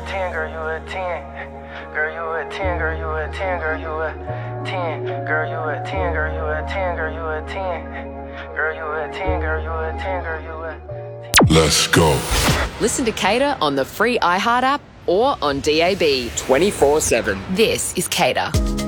10, girl, you a 10. Girl, you a 10, girl, you a 10, girl, you a 10. Girl, you a 10, girl, you a 10, girl, you a 10. Girl, you a 10, girl, you a 10, girl, you a 10. Let's go. Listen to Cater on the free iHeart app or on DAB. 24/7. This is Cater.